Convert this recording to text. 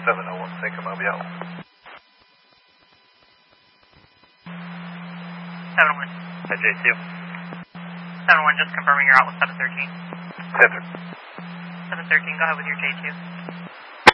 701, take him, I'll be out. 701. At J2. 701, just confirming you're out with 713. 10-3. 713, go ahead with your J2.